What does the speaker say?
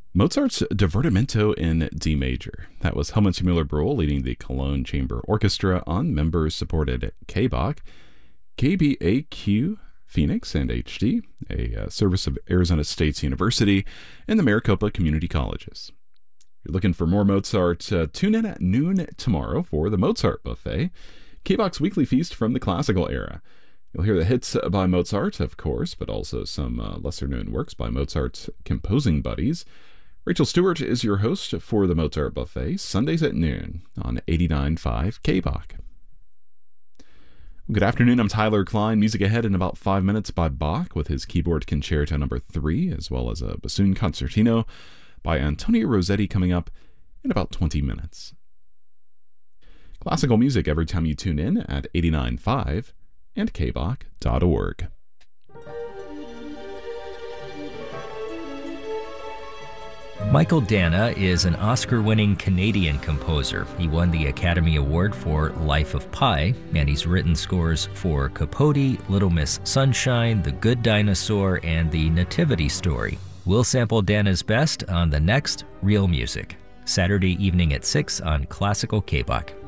Mozart's Divertimento in D major. That was Helmut Müller-Brühl leading the Cologne Chamber Orchestra on members-supported K-Bach, KBAQ, Phoenix, and HD, a service of Arizona State University and the Maricopa Community Colleges. If you're looking for more Mozart, tune in at noon tomorrow for the Mozart Buffet, K-Bach's weekly feast from the classical era. You'll hear the hits by Mozart, of course, but also some lesser-known works by Mozart's composing buddies. Rachel Stewart is your host for the Mozart Buffet, Sundays at noon on 89.5 K-Bach. Good afternoon, I'm Tyler Klein. Music ahead in about 5 minutes by Bach with his Keyboard Concerto No. 3, as well as a bassoon concertino by Antonio Rossetti coming up in about 20 minutes. Classical music every time you tune in at 89.5 and kbach.org. Michael Dana is an Oscar-winning Canadian composer. He won the Academy Award for Life of Pi, and he's written scores for Capote, Little Miss Sunshine, The Good Dinosaur, and The Nativity Story. We'll sample Dana's best on the next Real Music, Saturday evening at 6 on Classical K-Bach.